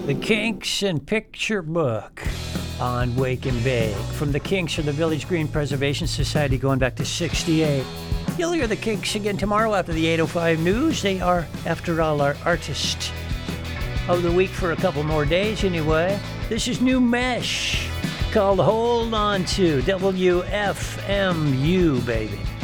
The Kinks and Picture Book on Wake and Bake. From the Kinks or the Village Green Preservation Society going back to 68. You'll hear the Kinks again tomorrow after the 8:05 news. They are, after all, our artist of the week for a couple more days anyway. This is New Mesh called Hold On To. WFMU, baby.